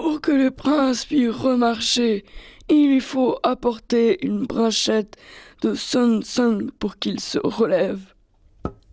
Pour que le prince puisse remarcher, il lui faut apporter une branchette de Sun Sun pour qu'il se relève.